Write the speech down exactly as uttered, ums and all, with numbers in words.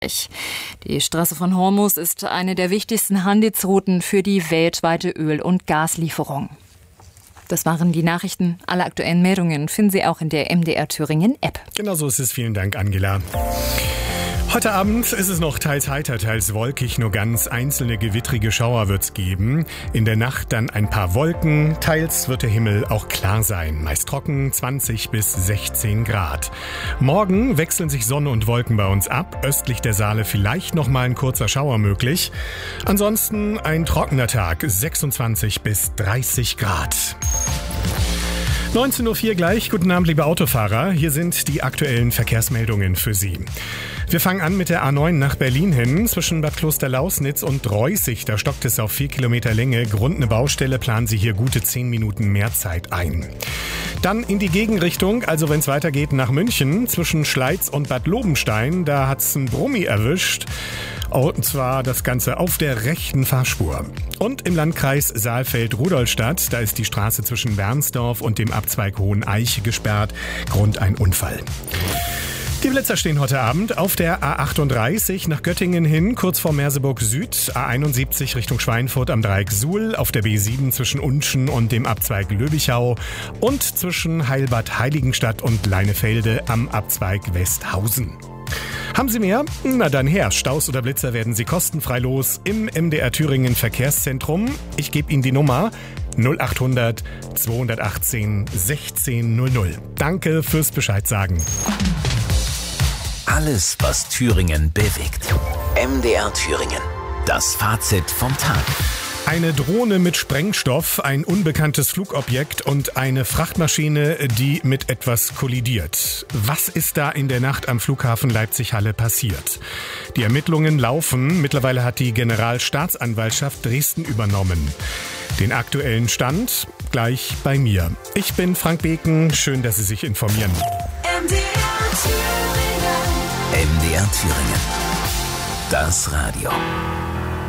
Die Straße von Hormuz ist eine der wichtigsten Handelsrouten für die weltweite Öl- und Gaslieferung. Das waren die Nachrichten. Alle aktuellen Meldungen finden Sie auch in der M D R Thüringen App. Genau so ist es. Vielen Dank, Angela. Heute Abend ist es noch teils heiter, teils wolkig. Nur ganz einzelne gewittrige Schauer wird's geben. In der Nacht dann ein paar Wolken. Teils wird der Himmel auch klar sein. Meist trocken, zwanzig bis sechzehn Grad. Morgen wechseln sich Sonne und Wolken bei uns ab. Östlich der Saale vielleicht noch mal ein kurzer Schauer möglich. Ansonsten ein trockener Tag, sechsundzwanzig bis dreißig Grad. neunzehn Uhr vier gleich. Guten Abend, liebe Autofahrer. Hier sind die aktuellen Verkehrsmeldungen für Sie. Wir fangen an mit der A neun nach Berlin hin. Zwischen Bad Klosterlausnitz und Reußig, da stockt es auf vier Kilometer Länge. Grund eine Baustelle, planen Sie hier gute zehn Minuten mehr Zeit ein. Dann in die Gegenrichtung, also wenn es weitergeht nach München, zwischen Schleiz und Bad Lobenstein, da hat's einen Brummi erwischt. Und zwar das Ganze auf der rechten Fahrspur. Und im Landkreis Saalfeld-Rudolstadt, da ist die Straße zwischen Wernsdorf und dem Abzweig Hoheneich gesperrt. Grund ein Unfall. Die Blitzer stehen heute Abend auf der A achtunddreißig nach Göttingen hin, kurz vor Merseburg Süd, A einundsiebzig Richtung Schweinfurt am Dreieck Suhl, auf der B sieben zwischen Unschen und dem Abzweig Löbichau und zwischen Heilbad Heiligenstadt und Leinefelde am Abzweig Westhausen. Haben Sie mehr? Na dann her. Staus oder Blitzer werden Sie kostenfrei los im M D R Thüringen Verkehrszentrum. Ich gebe Ihnen die Nummer null achthundert zweihundertachtzehn sechzehn null null. Danke fürs Bescheid sagen. Alles, was Thüringen bewegt. M D R Thüringen. Das Fazit vom Tag. Eine Drohne mit Sprengstoff, ein unbekanntes Flugobjekt und eine Frachtmaschine, die mit etwas kollidiert. Was ist da in der Nacht am Flughafen Leipzig-Halle passiert? Die Ermittlungen laufen. Mittlerweile hat die Generalstaatsanwaltschaft Dresden übernommen. Den aktuellen Stand gleich bei mir. Ich bin Frank Beken. Schön, dass Sie sich informieren. M D R Thüringen. M D R Thüringen. Das Radio.